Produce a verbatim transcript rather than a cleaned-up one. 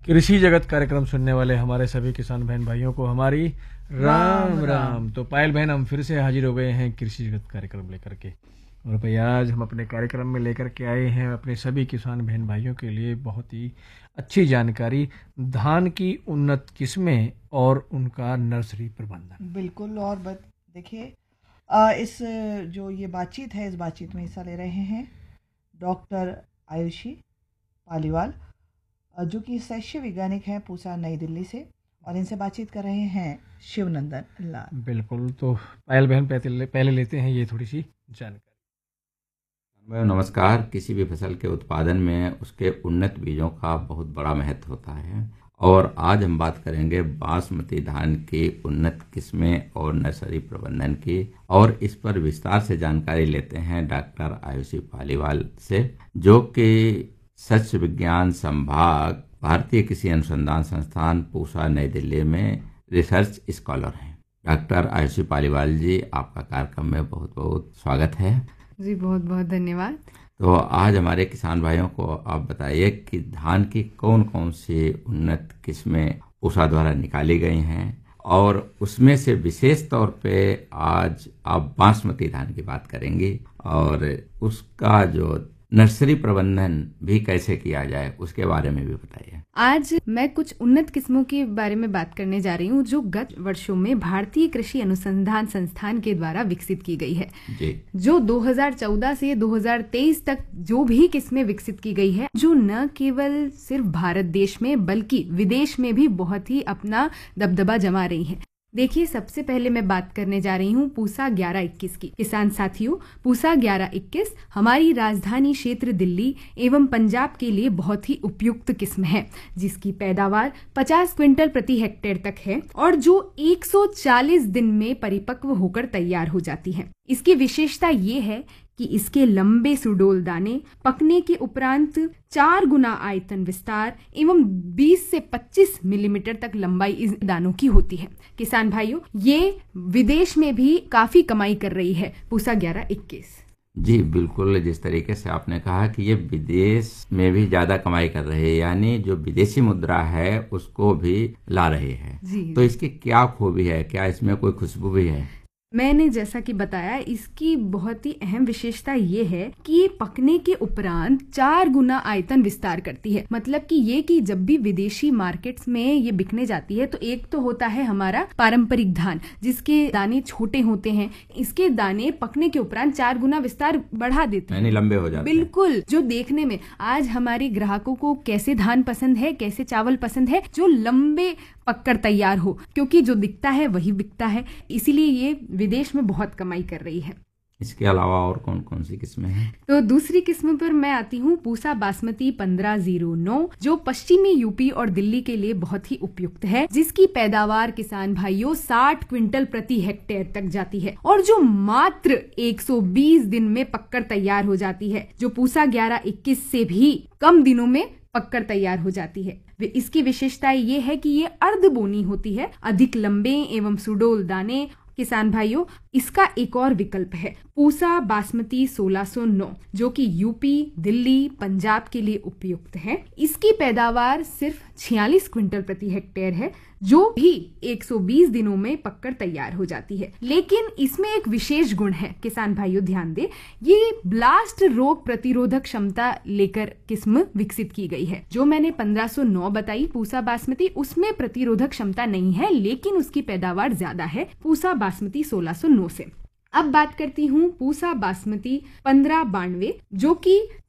कृषि जगत कार्यक्रम सुनने वाले हमारे सभी किसान बहन भाइयों को हमारी राम राम, राम। तो पायल बहन, हम फिर से हाजिर हो गए हैं कृषि जगत कार्यक्रम लेकर के। और भाई आज हम अपने कार्यक्रम में लेकर के आए हैं अपने सभी किसान बहन भाइयों के लिए बहुत ही अच्छी जानकारी, धान की उन्नत किस्में और उनका नर्सरी प्रबंधन। बिल्कुल। और देखिए, इस जो ये बातचीत है, इस बातचीत में हिस्सा ले रहे हैं डॉक्टर आयुषी पालीवाल, जो कि शैष्य वैज्ञानिक हैं पूसा नई दिल्ली से, और इनसे बातचीत कर रहे हैं शिवनंदन लाल। बिल्कुल। तो पायल बहन पहले लेते हैं ये थोड़ी सी जानकारी। नमस्कार। किसी भी फसल के उत्पादन में उसके उन्नत बीजों का बहुत बड़ा महत्व होता है, और आज हम बात करेंगे बासमती धान की उन्नत किस्में और नर्सरी प्रबंधन की, और इस पर विस्तार से जानकारी लेते हैं डॉक्टर आयुषी पालीवाल से, जो कि शस्य विज्ञान संभाग, भारतीय कृषि अनुसंधान संस्थान, पूसा नई दिल्ली में रिसर्च स्कॉलर हैं। डॉक्टर आयुषी पालीवाल जी, आपका कार्यक्रम में बहुत बहुत स्वागत है। जी बहुत बहुत धन्यवाद। तो आज हमारे किसान भाइयों को आप बताइए कि धान की कौन कौन सी उन्नत किस्में पूसा द्वारा निकाली गई हैं, और उसमें से विशेष तौर पे आज आप बासमती धान की बात करेंगी, और उसका जो नर्सरी प्रबंधन भी कैसे किया जाए उसके बारे में भी बताइए। आज मैं कुछ उन्नत किस्मों के बारे में बात करने जा रही हूँ, जो गत वर्षों में भारतीय कृषि अनुसंधान संस्थान के द्वारा विकसित की गई है। जी। जो दो हज़ार चौदह से दो हज़ार तेईस तक जो भी किस्में विकसित की गई है, जो न केवल सिर्फ भारत देश में बल्कि विदेश में भी बहुत ही अपना दबदबा जमा रही है। देखिए, सबसे पहले मैं बात करने जा रही हूँ पूसा ग्यारह इक्कीस की। किसान साथियों, पूसा ग्यारह इक्कीस हमारी राजधानी क्षेत्र दिल्ली एवं पंजाब के लिए बहुत ही उपयुक्त किस्म है, जिसकी पैदावार पचास क्विंटल प्रति हेक्टेयर तक है, और जो एक सौ चालीस दिन में परिपक्व होकर तैयार हो जाती है। इसकी विशेषता ये है कि इसके लंबे सुडोल दाने पकने के उपरांत चार गुना आयतन विस्तार एवं बीस से पच्चीस मिलीमीटर तक लंबाई इस दानों की होती है। किसान भाइयों, ये विदेश में भी काफी कमाई कर रही है पूसा ग्यारह इक्कीस। जी बिल्कुल, जिस तरीके से आपने कहा कि ये विदेश में भी ज्यादा कमाई कर रहे हैं, यानी जो विदेशी मुद्रा है उसको भी ला रहे हैं, तो इसकी क्या खूबी है? क्या इसमें कोई खुशबू भी है? मैंने जैसा कि बताया, इसकी बहुत ही अहम विशेषता ये है कि ये पकने के उपरांत चार गुना आयतन विस्तार करती है। मतलब कि ये कि जब भी विदेशी मार्केट्स में ये बिकने जाती है, तो एक तो होता है हमारा पारंपरिक धान, जिसके दाने छोटे होते हैं। इसके दाने पकने के उपरांत चार गुना विस्तार बढ़ा देते हैं, लंबे हो जाते हैं। बिल्कुल। जो देखने में आज हमारे ग्राहकों को कैसे धान पसंद है, कैसे चावल पसंद है, जो लंबे पककर तैयार हो, क्योंकि जो दिखता है वही बिकता है, इसीलिए ये विदेश में बहुत कमाई कर रही है। इसके अलावा और कौन कौन सी किस्में हैं? तो दूसरी किस्म पर मैं आती हूँ पूसा बासमती पंद्रह जीरो नौ, जो पश्चिमी यूपी और दिल्ली के लिए बहुत ही उपयुक्त है, जिसकी पैदावार किसान भाइयों साठ क्विंटल प्रति हेक्टेयर तक जाती है, और जो मात्र एक सौ बीस दिन में पककर तैयार हो जाती है, जो पूसा ग्यारह इक्कीस से भी कम दिनों में पककर तैयार हो जाती है। इसकी विशेषता ये है कि ये अर्ध बोनी होती है, अधिक लंबे एवं सुडोल दाने। किसान भाइयों, इसका एक और विकल्प है पूसा बासमती सोलह सौ नौ, जो कि यूपी, दिल्ली, पंजाब के लिए उपयुक्त है। इसकी पैदावार सिर्फ छियालीस क्विंटल प्रति हेक्टेयर है, जो भी एक सौ बीस दिनों में पककर तैयार हो जाती है। लेकिन इसमें एक विशेष गुण है, किसान भाइयों ध्यान दें, ये ब्लास्ट रोग प्रतिरोधक क्षमता लेकर किस्म विकसित की गई है। जो मैंने पंद्रह सौ नौ बताई पूसा बासमती, उसमें प्रतिरोधक क्षमता नहीं है, लेकिन उसकी पैदावार ज्यादा है पूसा बासमती सोलह सौ नौ से। अब बात करती हूँ पूसा बासमती पंद्रह बानवे, जो कि